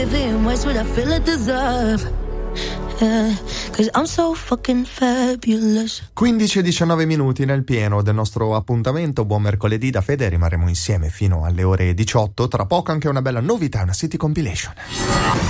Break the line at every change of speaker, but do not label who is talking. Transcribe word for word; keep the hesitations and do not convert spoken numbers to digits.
Living what's what I feel I deserve. Yeah, 'cause I'm so fucking fabulous.
quindici e diciannove minuti nel pieno del nostro appuntamento. Buon mercoledì da Fede, rimarremo insieme fino alle ore diciotto. Tra poco anche una bella novità, una City Compilation.